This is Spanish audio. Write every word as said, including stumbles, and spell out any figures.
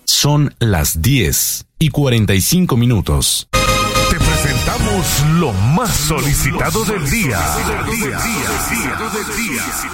Son las diez y cuarenta y cinco minutos. Te presentamos lo más solicitado del día.